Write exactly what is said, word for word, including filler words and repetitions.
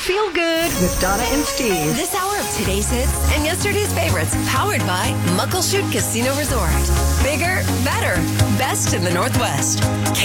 Feel Good with Donna and Steve. This hour of today's hits and yesterday's favorites, powered by Muckleshoot Casino Resort. Bigger, better, best in the Northwest.